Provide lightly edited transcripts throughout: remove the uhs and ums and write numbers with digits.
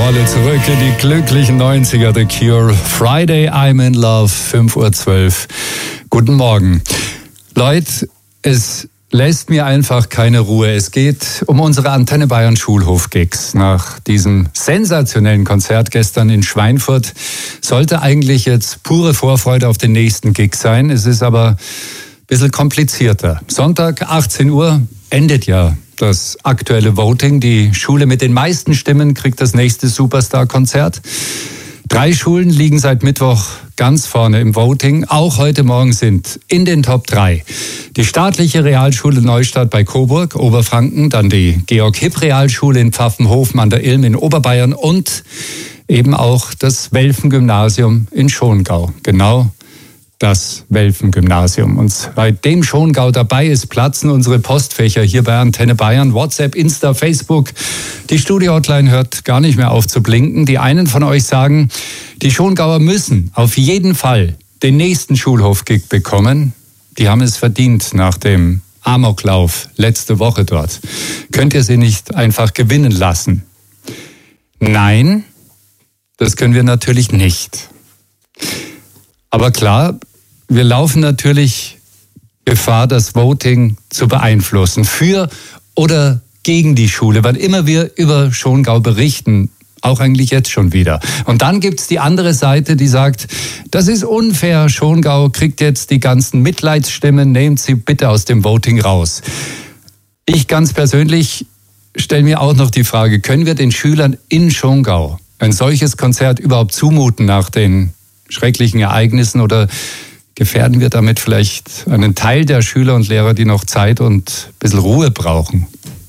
Rolle zurück in die glücklichen 90er, The Cure. Friday, I'm in Love, 5:12 Uhr. Guten Morgen. Leute, es lässt mir einfach keine Ruhe. Es geht um unsere Antenne Bayern Schulhof-Gigs. Nach diesem sensationellen Konzert gestern in Schweinfurt sollte eigentlich jetzt pure Vorfreude auf den nächsten Gig sein. Es ist aber ein bisschen komplizierter. Sonntag, 18 Uhr, endet ja das aktuelle Voting. Die Schule mit den meisten Stimmen kriegt das nächste Superstar-Konzert. 3 Schulen liegen seit Mittwoch ganz vorne im Voting. Auch heute Morgen sind in den Top 3 die staatliche Realschule Neustadt bei Coburg, Oberfranken, dann die Georg-Hipp-Realschule in Pfaffenhofen an der Ilm in Oberbayern und eben auch das Welfen-Gymnasium in Schongau. Genau das Welfen-Gymnasium. Und seitdem Schongau dabei ist, platzen unsere Postfächer hier bei Antenne Bayern. WhatsApp, Insta, Facebook. Die Studio-Hotline hört gar nicht mehr auf zu blinken. Die einen von euch sagen, die Schongauer müssen auf jeden Fall den nächsten Schulhof-Gig bekommen. Die haben es verdient nach dem Amoklauf letzte Woche dort. Könnt ihr sie nicht einfach gewinnen lassen? Nein, das können wir natürlich nicht. Aber klar, wir laufen natürlich Gefahr, das Voting zu beeinflussen. Für oder gegen die Schule, wann immer wir über Schongau berichten, auch eigentlich jetzt schon wieder. Und dann gibt's die andere Seite, die sagt, das ist unfair, Schongau kriegt jetzt die ganzen Mitleidsstimmen, nehmt sie bitte aus dem Voting raus. Ich ganz persönlich stelle mir auch noch die Frage, können wir den Schülern in Schongau ein solches Konzert überhaupt zumuten nach den schrecklichen Ereignissen oder gefährden wir damit vielleicht einen Teil der Schüler und Lehrer, die noch Zeit und ein bisschen Ruhe brauchen?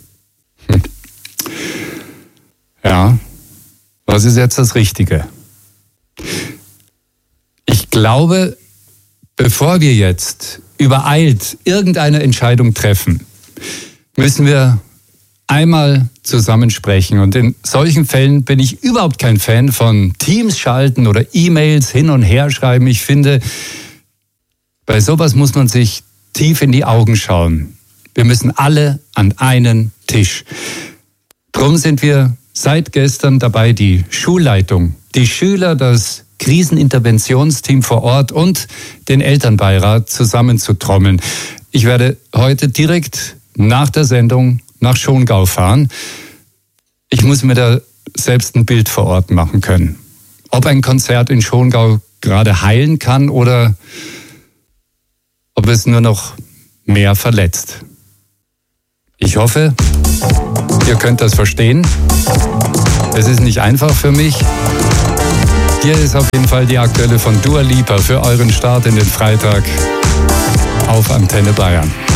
Ja, was ist jetzt das Richtige? Ich glaube, bevor wir jetzt übereilt irgendeine Entscheidung treffen, müssen wir einmal zusammensprechen. Und in solchen Fällen bin ich überhaupt kein Fan von Teams schalten oder E-Mails hin und her schreiben. Ich finde, bei sowas muss man sich tief in die Augen schauen. Wir müssen alle an einen Tisch. Drum sind wir seit gestern dabei, die Schulleitung, die Schüler, das Kriseninterventionsteam vor Ort und den Elternbeirat zusammenzutrommeln. Ich werde heute direkt nach der Sendung nach Schongau fahren. Ich muss mir da selbst ein Bild vor Ort machen können. Ob ein Konzert in Schongau gerade heilen kann oder ob es nur noch mehr verletzt. Ich hoffe, ihr könnt das verstehen. Es ist nicht einfach für mich. Hier ist auf jeden Fall die aktuelle von Dua Lipa für euren Start in den Freitag auf Antenne Bayern.